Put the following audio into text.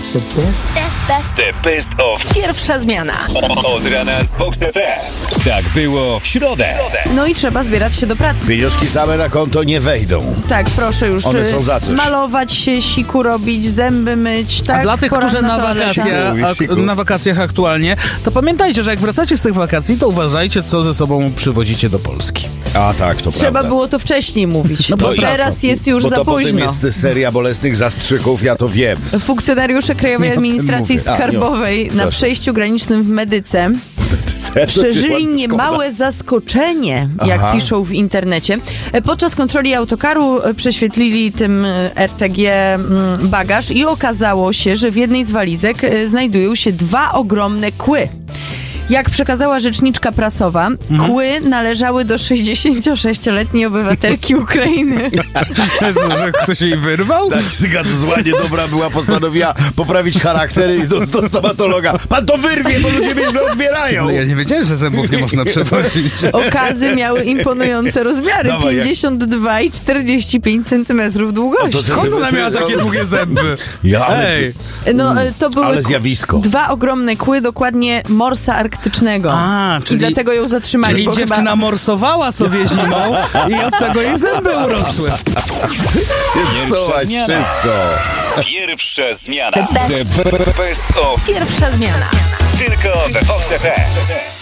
The best of Pierwsza zmiana. Od rana z Fox FM. Tak było w środę. No i trzeba zbierać się do pracy. Pieniążki same na konto nie wejdą. Tak, proszę już One są za coś. malować się, siku robić, zęby myć, tak? A dla tych, Pora którzy na wakacjach aktualnie, to pamiętajcie, że jak wracacie z tych wakacji, to uważajcie, co ze sobą przywozicie do Polski. A tak, to Trzeba prawda. było to wcześniej mówić. No bo i- teraz jest już Bo za to potem późno. jest seria bolesnych zastrzyków, ja to wiem. Funkcjonariusze Krajowej Nie o tym Administracji mówię. Skarbowej na Proszę. przejściu granicznym w Medyce przeżyli niemałe zaskoczenie, jak Aha. piszą w internecie. Podczas kontroli autokaru prześwietlili tym RTG bagaż i okazało się, że w jednej z walizek znajdują się 2 ogromne kły. Jak przekazała rzeczniczka prasowa, kły należały do 66-letniej obywatelki Ukrainy. Że ktoś jej wyrwał? Tak, Szyga zła niedobra była, postanowiła poprawić charakter i do stomatologa. Pan to wyrwie, bo ludzie mnie odbierają. No ja nie wiedziałem, że zębów nie można przewozić. Okazy miały imponujące rozmiary. Dawaj, jak- 52 i 45 cm długości. to Skąd ona miała takie długie zęby? Ja, ale- Ej! No, to były Ale zjawisko. 2 ogromne kły, dokładnie morsa arktycznego. A, I czyli- dlatego ją zatrzymali. Czyli bo dziewczyna morsowała sobie zimą i od tego jej zęby urosły. Psułaś zmiana. wszystko. Pierwsza zmiana. The best. The best of Pierwsza zmiana. tylko we Fox FM.